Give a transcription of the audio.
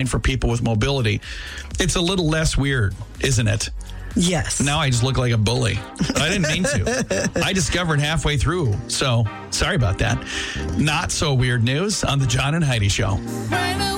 for people with mobility. It's a little less weird, isn't it? Yes. Now I just look like a bully. I didn't mean to. I discovered halfway through. So sorry about that. Not so weird news on the John and Heidi Show.